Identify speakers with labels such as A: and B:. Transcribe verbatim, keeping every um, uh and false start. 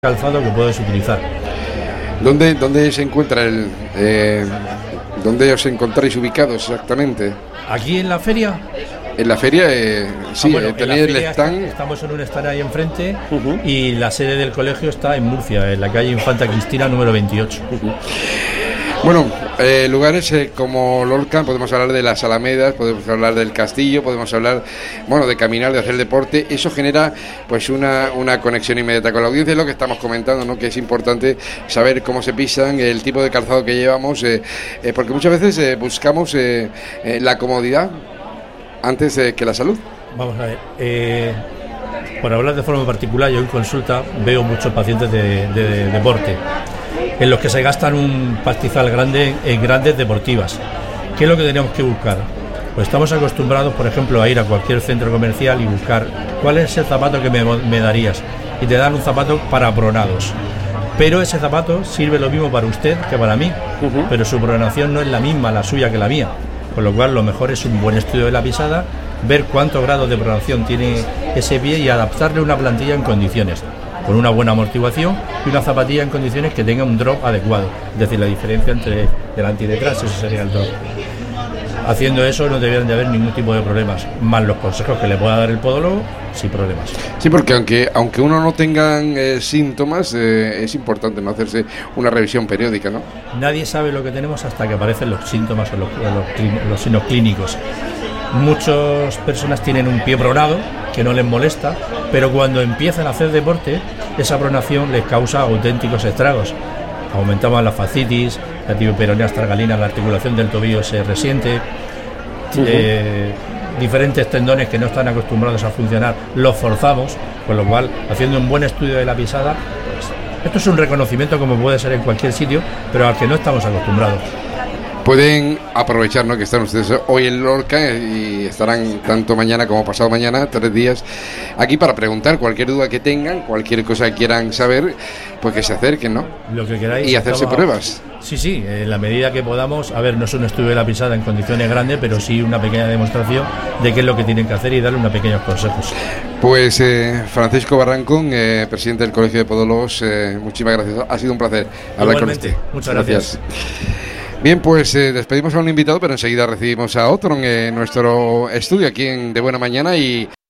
A: calzado que puedes utilizar.
B: ¿Dónde, dónde se encuentra el... Eh, ¿Dónde os encontráis ubicados exactamente?
A: Aquí en la feria.
B: En la feria, eh, sí,
A: ah, bueno,
B: eh, tenéis el stand.
A: Está, estamos en un stand ahí enfrente, uh-huh. Y la sede del colegio está en Murcia, en la calle Infanta Cristina número veintiocho.
B: Uh-huh. Bueno, eh, lugares eh, como Lorca, podemos hablar de las Alamedas, podemos hablar del castillo, podemos hablar, bueno, de caminar, de hacer deporte. Eso genera, pues, una, una conexión inmediata con la audiencia. Es lo que estamos comentando, ¿no? Que es importante saber cómo se pisan, el tipo de calzado que llevamos, eh, eh, porque muchas veces eh, buscamos eh, eh, la comodidad antes eh, que la salud.
A: Vamos a ver, eh, por hablar de forma particular, yo en consulta veo muchos pacientes de, de, de deporte, en los que se gastan un pastizal grande en grandes deportivas. ¿Qué es lo que tenemos que buscar? Pues estamos acostumbrados, por ejemplo, a ir a cualquier centro comercial y buscar cuál es el zapato que me, me darías, y te dan un zapato para pronados. Pero ese zapato sirve lo mismo para usted que para mí, uh-huh. Pero su pronación no es la misma, la suya, que la mía. Con lo cual, lo mejor es un buen estudio de la pisada, ver cuántos grados de pronación tiene ese pie y adaptarle una plantilla en condiciones, con una buena amortiguación y una zapatilla en condiciones que tenga un drop adecuado, es decir, la diferencia entre delante y detrás, eso sería el drop. Haciendo eso no deberían de haber ningún tipo de problemas, más los consejos que le pueda dar el podólogo, sin problemas.
B: Sí, porque aunque aunque uno no tenga eh, síntomas, eh, es importante no hacerse una revisión periódica, ¿no?
A: Nadie sabe lo que tenemos hasta que aparecen los síntomas o los, los, los signos clínicos. Muchas personas tienen un pie pronado que no les molesta, pero cuando empiezan a hacer deporte, esa pronación les causa auténticos estragos. Aumentamos la fascitis, la tibioperonea astragalina, la articulación del tobillo se resiente, uh-huh. eh, diferentes tendones que no están acostumbrados a funcionar los forzamos, con lo cual, haciendo un buen estudio de la pisada, pues, esto es un reconocimiento como puede ser en cualquier sitio, pero al que no estamos acostumbrados.
B: Pueden aprovechar, ¿no?, que están ustedes hoy en Lorca y estarán tanto mañana como pasado mañana, tres días aquí, para preguntar cualquier duda que tengan, cualquier cosa que quieran saber, pues que se acerquen, ¿no?
A: Lo que queráis.
B: Y hacerse
A: estaba...
B: pruebas.
A: Sí, sí, en la medida que podamos. A ver, no es un estudio de la pisada en condiciones grandes, pero sí una pequeña demostración de qué es lo que tienen que hacer y darle unos pequeños consejos.
B: Pues eh, Francisco Barrancón, eh, presidente del Colegio de Podólogos, eh, muchísimas gracias. Ha sido un placer hablar
A: Igualmente,
B: con usted.
A: Muchas gracias.
B: gracias. Bien, pues eh, despedimos a un invitado, pero enseguida recibimos a otro en eh, nuestro estudio aquí en De Buena Mañana y